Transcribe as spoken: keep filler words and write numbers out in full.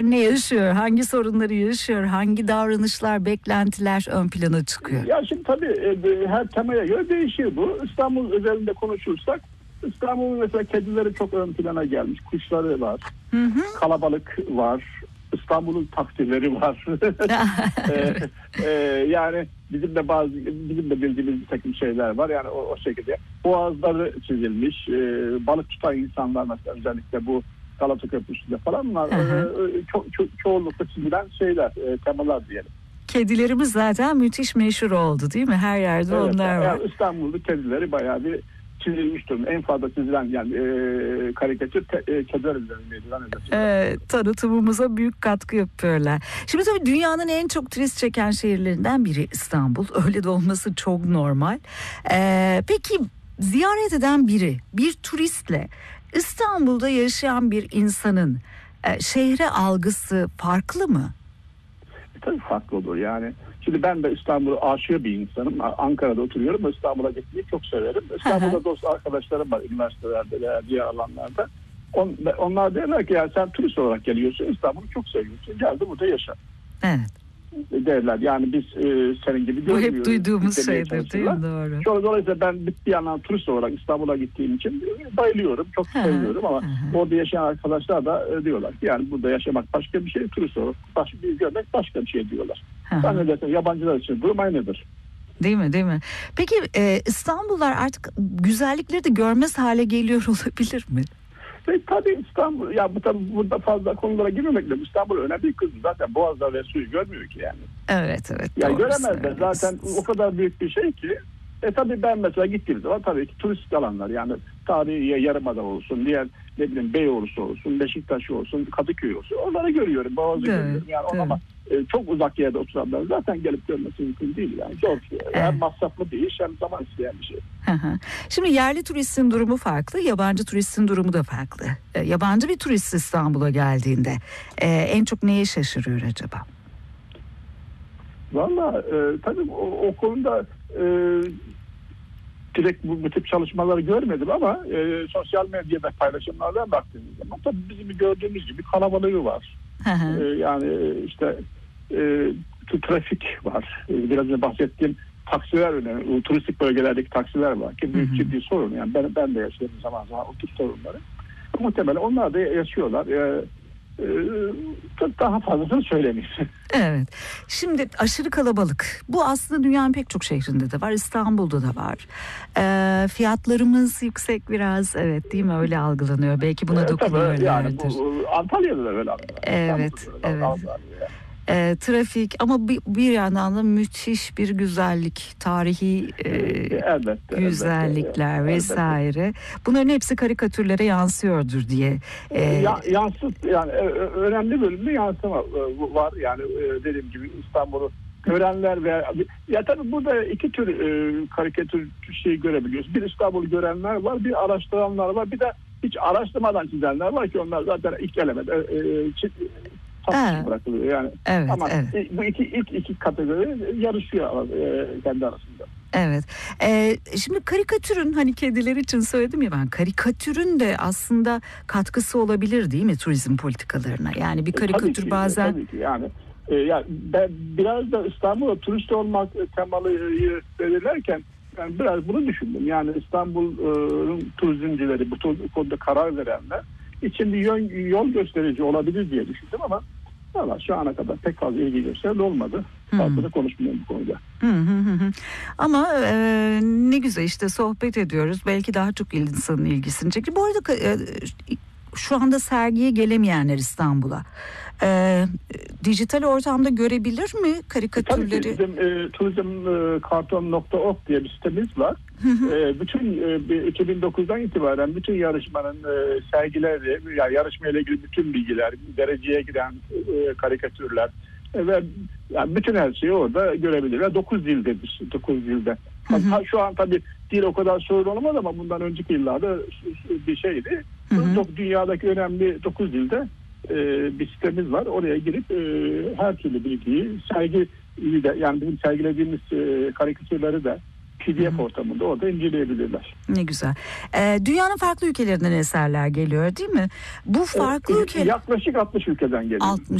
ne yaşıyor, hangi sorunları yaşıyor, hangi davranışlar, beklentiler ön plana çıkıyor? Ya şimdi tabii e, her temaya göre değişir bu. İstanbul özelinde konuşursak, İstanbul'un mesela kedileri çok ön plana gelmiş. Kuşları var, hı hı. Kalabalık var, İstanbul'un taksileri var. e, e, yani bizim de bazı bizim de bildiğimiz bir takım şeyler var. Yani o, o şekilde boğazları çizilmiş, e, balık tutan insanlar mesela özellikle bu Galata Köprüsü'nde falan var. E, çok, çok çoğunlukla çizilen şeyler, e, temalar diyelim. Kedilerimiz zaten müthiş meşhur oldu değil mi? Her yerde evet, onlar var. Yani İstanbul'da kedileri bayağı bir çizilmiş durumda. En fazla çizilen yani e, karikatür te, e, kediler üzerindeydi. E, tanıtımımıza büyük katkı yapıyorlar. Şimdi tabii dünyanın en çok turist çeken şehirlerinden biri İstanbul. Öyle de olması çok normal. E, peki ziyaret eden biri, bir turistle İstanbul'da yaşayan bir insanın e, şehre algısı farklı mı? E, tabii farklı olur yani. Şimdi ben de İstanbul'a aşığı bir insanım. Ankara'da oturuyorum. İstanbul'a gitmeyi çok severim. İstanbul'da dost arkadaşlarım var üniversitelerde veya diğer alanlarda. On, onlar derler ki ya sen turist olarak geliyorsun, İstanbul'u çok seviyorsun. Gel de burada yaşa. Evet. Derler. Yani biz e, senin gibi görmüyoruz. Bu hep duyduğumuz şeydir değil mi? Doğru. Şöyle dolayısıyla ben bir yandan turist olarak İstanbul'a gittiğim için bayılıyorum. Çok seviyorum ama orada yaşayan arkadaşlar da e, diyorlar ki yani burada yaşamak başka bir şey, turist olarak başka bir görmek başka bir şey diyorlar. Ben ne dersen yabancılar için durum aynıdır. Değil mi değil mi? Peki e, İstanbullular artık güzellikleri de görmez hale geliyor olabilir mi? Ve tabii İstanbul, ya bu tabii burada fazla konulara girmemek lazım. İstanbul önemli bir kız zaten boğazda ve suyu görmüyor ki yani. Evet evet. Ya göremezler zaten o kadar büyük bir şey ki. E tabii ben mesela gittiğim zaman tabii ki turistik alanlar yani tarihi Yarımada olsun, diğer ne bileyim Beyoğlu'su olsun, Beşiktaş olsun, Kadıköy olsun onları görüyorum. Boğazı evet, görüyorum yani evet. Ama e, çok uzak yerde oturanlar zaten gelip görmesi mümkün değil yani. Zor. Evet. Hem masraflı bir iş hem zaman isteyen bir şey. Şimdi yerli turistin durumu farklı, yabancı turistin durumu da farklı. E, yabancı bir turist İstanbul'a geldiğinde e, en çok neye şaşırıyor acaba? Valla e, tabii o, o konuda e, direkt bu, bu tip çalışmaları görmedim ama e, sosyal medyada paylaşımlardan baktığımız zaman tabii bizim gördüğümüz gibi kalabalığı var. e, yani işte e, trafik var. E, biraz önce bahsettiğim taksiler önemli. Turistik bölgelerdeki taksiler var ki büyük ciddi sorun. Yani ben, ben de yaşıyorum zaman zaman o tip sorunları. Muhtemelen onlar da yaşıyorlar. E, daha fazlasını söylemeyiz. Evet. Şimdi aşırı kalabalık. Bu aslında dünyanın pek çok şehrinde de var. İstanbul'da da var. E, fiyatlarımız yüksek biraz. Evet değil mi? Öyle algılanıyor. Belki buna e, dokunuyorlardır. Yani bu, Antalya'da da öyle algılanıyor. Evet. Evet. E, trafik ama bir, bir yandan da müthiş bir güzellik, tarihi e, elbette, güzellikler elbette, vesaire. elbette. Bunların hepsi karikatürlere yansıyordur diye. E, ya, yansıt yani önemli bölümde yansıma var yani dediğim gibi İstanbul'u görenler ve ya tabii burada iki tür e, karikatür şeyi görebiliyoruz. Bir İstanbul'u görenler var, bir araştıranlar var, bir de hiç araştırmadan çizenler var ki onlar zaten ilk elemede e, e, Evet. bırakılıyor yani. Evet, ama evet. bu iki ilk iki kategori yarışıyor e, kendi arasında. Evet. Ee, şimdi karikatürün hani kediler için söyledim ya ben karikatürün de aslında katkısı olabilir değil mi turizm politikalarına? Yani bir karikatür e, tabii ki, bazen. Tabii ki yani. E, yani ben biraz da İstanbul'a turist olmak temalıyı belirlerken yani biraz bunu düşündüm. Yani İstanbul'un turizmcileri bu konuda karar verenler için bir yön, yol gösterici olabilir diye düşündüm ama valla şu ana kadar pek fazla ilgi gösterili olmadı. Fazla da konuşmuyorum bu konuda. Hı hı hı. Ama e, ne güzel işte sohbet ediyoruz. Belki daha çok insanın ilgisini çekiyor. Bu arada e, şu anda sergiye gelemeyenler İstanbul'a e, dijital ortamda görebilir mi karikatürleri? Tabii ki bizim e, turizmkarton nokta org diye bir sitemiz var. Hı hı. E, bütün e, iki bin dokuzdan itibaren bütün yarışmanın e, sergileri, yani yarışma ile ilgili bütün bilgiler, dereceye giden e, karikatürler e, ve yani bütün her şeyi orada görebilirler. dokuz dildedir. dokuz dilde. Hı hı. Şu an tabii dil o kadar sorun olmadı ama bundan önceki yıllarda bir şeydi. Hı hı. Dünyadaki önemli dokuz dilde e, bir sitemiz var. Oraya girip e, her türlü bilgiyi, sergi de, yani bizim sergilediğimiz e, karikatürleri de P D F Hı-hı. ortamında orada inceleyebilirler. Ne güzel. Ee, dünyanın farklı ülkelerinden eserler geliyor değil mi? Bu farklı ee, ülkeler... Yaklaşık altmış ülkeden geliyor. altmış